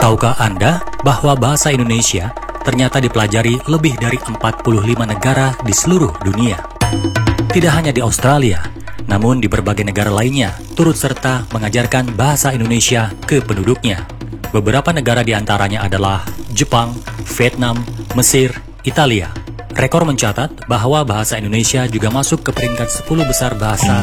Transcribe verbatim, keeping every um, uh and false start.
Tahukah Anda bahwa bahasa Indonesia ternyata dipelajari lebih dari empat puluh lima negara di seluruh dunia? Tidak hanya di Australia, namun di berbagai negara lainnya turut serta mengajarkan bahasa Indonesia ke penduduknya. Beberapa negara di antaranya adalah Jepang, Vietnam, Mesir, Italia. Rekor mencatat bahwa bahasa Indonesia juga masuk ke peringkat sepuluh besar bahasa